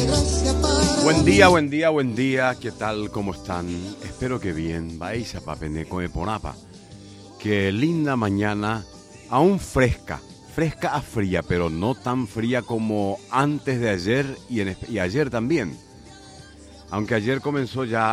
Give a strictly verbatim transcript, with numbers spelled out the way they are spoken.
Buen día, buen día, buen día. ¿Qué tal? ¿Cómo están? Espero que bien. Vais a Papeneco de Ponapa. Qué linda mañana, aún fresca. Fresca a fría, pero no tan fría como antes de ayer y, en, y ayer también. Aunque ayer comenzó ya